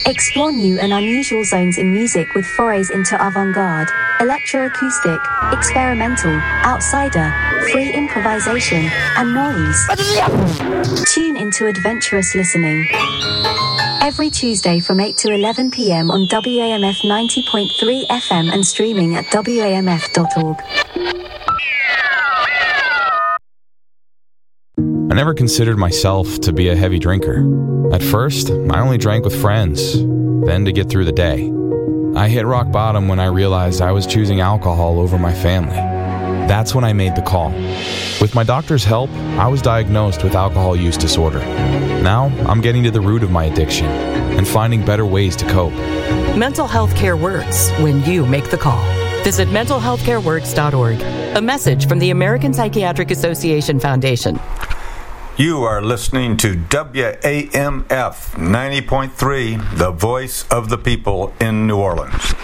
Explore new and unusual zones in music with forays into avant-garde, electroacoustic, experimental, outsider, free improvisation, and noise. Tune into adventurous listening. Every Tuesday from 8 to 11 p.m. on WAMF 90.3 FM and streaming at WAMF.org. I never considered myself to be a heavy drinker. At first, I only drank with friends, then to get through the day. I hit rock bottom when I realized I was choosing alcohol over my family. That's when I made the call. With my doctor's help, I was diagnosed with alcohol use disorder. Now, I'm getting to the root of my addiction and finding better ways to cope. Mental health care works when you make the call. Visit mentalhealthcareworks.org. A message from the American Psychiatric Association Foundation. You are listening to WAMF 90.3, the voice of the people in New Orleans.